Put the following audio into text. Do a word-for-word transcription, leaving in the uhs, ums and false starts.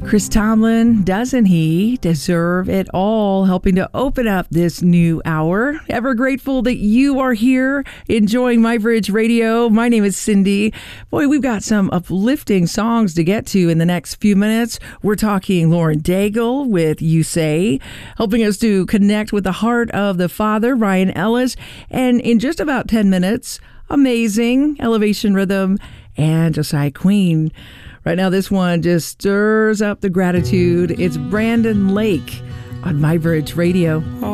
Chris Tomlin, doesn't he deserve it all, helping to open up this new hour. Ever grateful that you are here enjoying My Bridge Radio. My name is Cindy. Boy, we've got some uplifting songs to get to in the next few minutes. We're talking Lauren Daigle with You Say, helping us to connect with the heart of the Father, Ryan Ellis. And in just about ten minutes, Amazing, Elevation Rhythm, and Josiah Queen. Right now, this one just stirs up the gratitude. It's Brandon Lake on My Bridge Radio. Oh.